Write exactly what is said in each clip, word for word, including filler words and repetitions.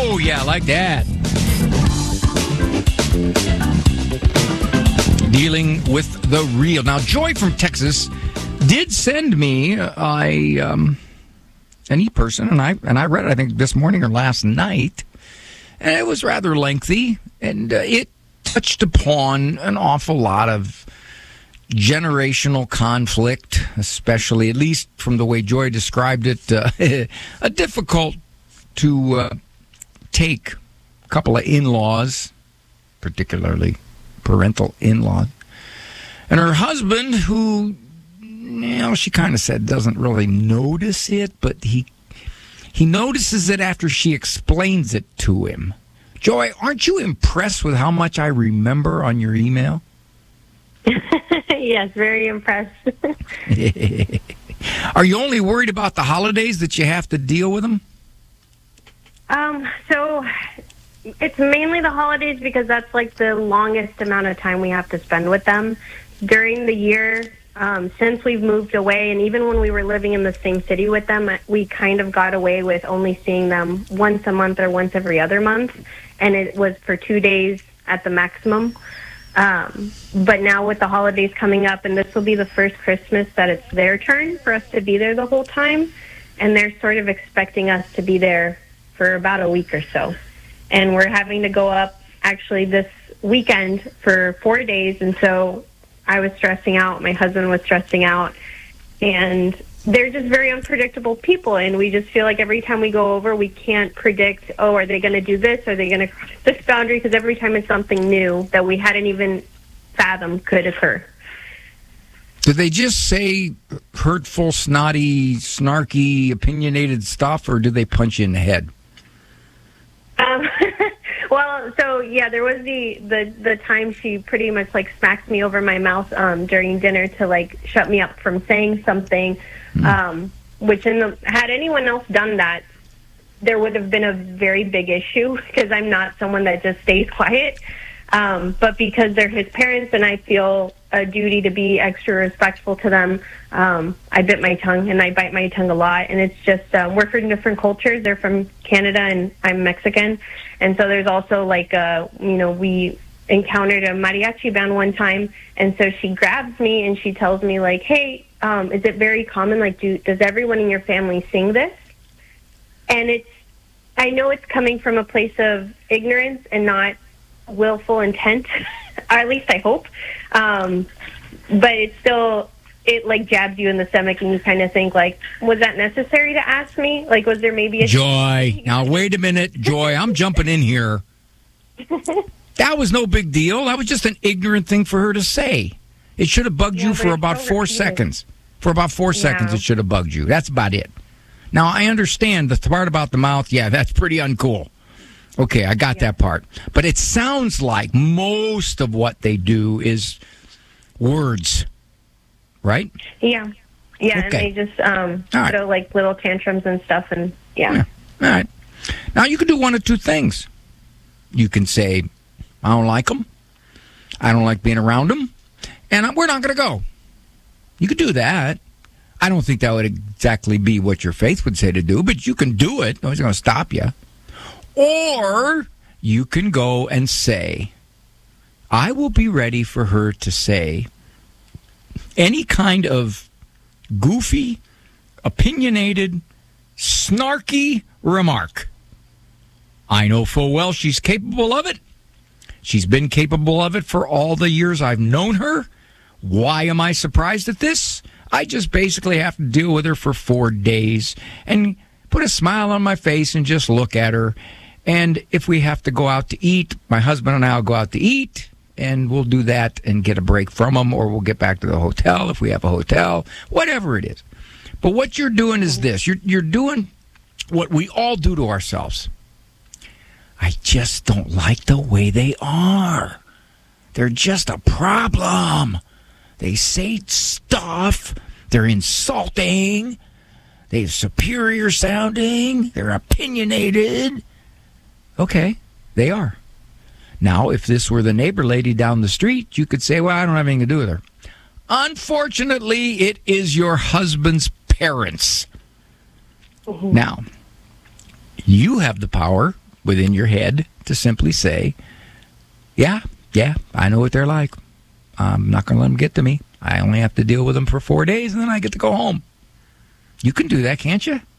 Oh, yeah, like that. Dealing with the real. Now, Joy from Texas did send me a um, an e-person, and I and I read it, I think, this morning or last night, and it was rather lengthy, and uh, it touched upon an awful lot of generational conflict, especially, at least from the way Joy described it, uh, a difficult to uh, take couple of in-laws, particularly parental in-laws, and her husband, who, you know, she kind of said doesn't really notice it, but he he notices it after she explains it to him. Joy, aren't you impressed with how much I remember on your email? Yes, very impressed. Are you only worried about the holidays that you have to deal with them? Um, so it's mainly the holidays because that's like the longest amount of time we have to spend with them during the year. Um, since we've moved away, and even when we were living in the same city with them, we kind of got away with only seeing them once a month or once every other month, and it was for two days at the maximum. Um, but now with the holidays coming up, and this will be the first Christmas that it's their turn for us to be there the whole time, and they're sort of expecting us to be there for about a week or so. And we're having to go up actually this weekend for four days, and so I was stressing out, my husband was stressing out, and they're just very unpredictable people, and we just feel like every time we go over, we can't predict, oh, are they going to do this? Are they going to cross this boundary? Because every time it's something new that we hadn't even fathomed could occur. Did they just say hurtful, snotty, snarky, opinionated stuff, or did they punch you in the head? Um, well, so, yeah, there was the, the, the time she pretty much, like, smacked me over my mouth um, during dinner to, like, shut me up from saying something, mm. um, which in the, had anyone else done that, there would have been a very big issue because I'm not someone that just stays quiet. Um, but because they're his parents and I feel a duty to be extra respectful to them, um, I bit my tongue, and I bite my tongue a lot. And it's just, uh, we're from different cultures. They're from Canada and I'm Mexican. And so there's also like, uh, you know, we encountered a mariachi band one time. And so she grabs me and she tells me like, hey, um, is it very common? Like, do, does everyone in your family sing this? And it's, I know it's coming from a place of ignorance and not willful intent, or at least I hope. Um, but it's still, it like jabs you in the stomach, and you kind of think like, was that necessary to ask me? Like, was there maybe a Joy? Now wait a minute, Joy. I'm jumping in here. That was no big deal. That was just an ignorant thing for her to say. It should have bugged yeah, you for about four repeated. seconds. For about four yeah. seconds, it should have bugged you. That's about it. Now I understand the part about the mouth. Yeah, that's pretty uncool. Okay, I got yeah. that part. But it sounds like most of what they do is words, right? Yeah. Yeah, okay. and they just um, right. throw like little tantrums and stuff, and yeah. yeah. All right. Now, you can do one of two things. You can say, I don't like them. I don't like being around them. And we're not going to go. You could do that. I don't think that would exactly be what your faith would say to do, but you can do it. Nobody's going to stop you. Or you can go and say, I will be ready for her to say any kind of goofy, opinionated, snarky remark. I know full well she's capable of it. She's been capable of it for all the years I've known her. Why am I surprised at this? I just basically have to deal with her for four days and put a smile on my face and just look at her. And if we have to go out to eat, my husband and I will go out to eat, and we'll do that and get a break from them, or we'll get back to the hotel if we have a hotel, whatever it is. But what you're doing is this. You're, you're doing what we all do to ourselves. I just don't like the way they are. They're just a problem. They say stuff. They're insulting. They're superior sounding. They're opinionated. Okay, they are. Now, if this were the neighbor lady down the street, you could say, well, I don't have anything to do with her. Unfortunately, it is your husband's parents. Mm-hmm. Now, you have the power within your head to simply say, yeah, yeah, I know what they're like. I'm not going to let them get to me. I only have to deal with them for four days, and then I get to go home. You can do that, can't you?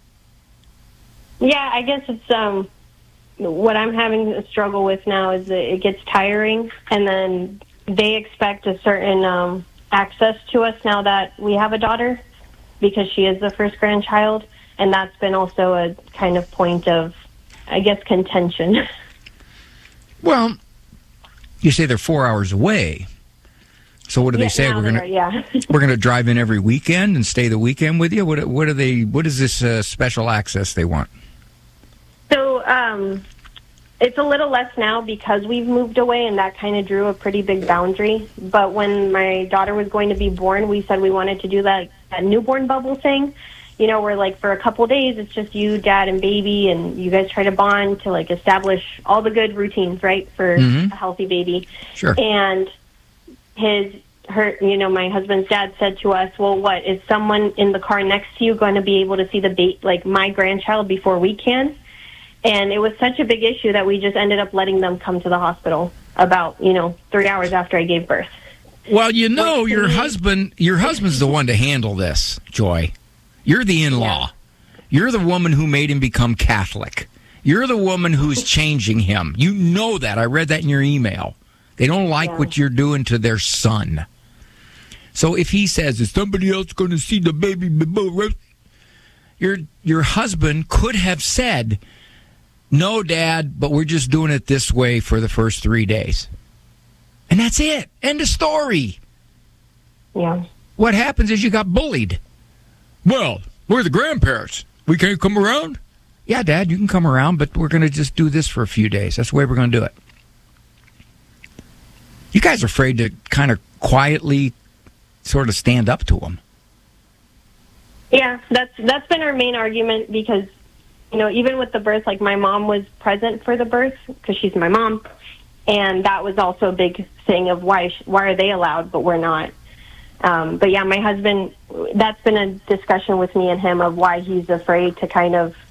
Yeah, I guess it's um, what I'm having a struggle with now is that it gets tiring, and then they expect a certain um, access to us now that we have a daughter because she is the first grandchild, and that's been also a kind of point of, I guess, contention. Well, you say they're four hours away. So what do they Yeah, say? now We're gonna they're- yeah. we're gonna drive in every weekend and stay the weekend with you. What what are they? What is this uh, special access they want? So um, it's a little less now because we've moved away, and that kind of drew a pretty big boundary. But when my daughter was going to be born, we said we wanted to do that, that newborn bubble thing. You know, where like for a couple days, it's just you, dad, and baby, and you guys try to bond to like establish all the good routines, right, for Mhm. a healthy baby. Sure. And his, her, you know, my husband's dad said to us, well, what, is someone in the car next to you going to be able to see the ba- like my grandchild before we can? And it was such a big issue that we just ended up letting them come to the hospital about, you know, three hours after I gave birth. Well, you know, Wait, your can you- husband your husband's the one to handle this, Joy. You're the in-law. You're the woman who made him become Catholic. You're the woman who's changing him. You know that. I read that in your email. They don't like Yeah. what you're doing to their son. So if he says, is somebody else going to see the baby? Your, your husband could have said, no, Dad, but we're just doing it this way for the first three days. And that's it. End of story. Yeah. What happens is you got bullied. Well, we're the grandparents. We can't come around? Yeah, Dad, you can come around, but we're going to just do this for a few days. That's the way we're going to do it. You guys are afraid to kind of quietly sort of stand up to them. Yeah, that's that's been our main argument because, you know, even with the birth, like my mom was present for the birth because she's my mom, and that was also a big thing of why sh- why are they allowed but we're not. Um, but yeah, my husband, that's been a discussion with me and him of why he's afraid to kind of